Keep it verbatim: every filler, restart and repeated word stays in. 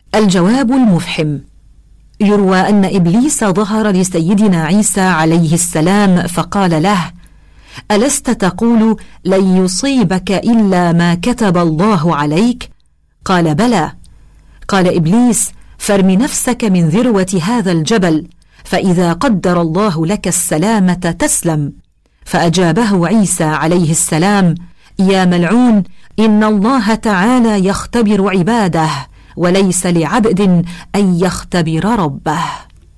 الجواب المفحم. يروى أن إبليس ظهر لسيدنا عيسى عليه السلام فقال له: ألست تقول لن يصيبك إلا ما كتب الله عليك؟ قال: بلى. قال إبليس: فارم نفسك من ذروة هذا الجبل، فإذا قدر الله لك السلامة تسلم. فأجابه عيسى عليه السلام: يا ملعون، إن الله تعالى يختبر عباده، وليس لعبد أن يختبر ربه.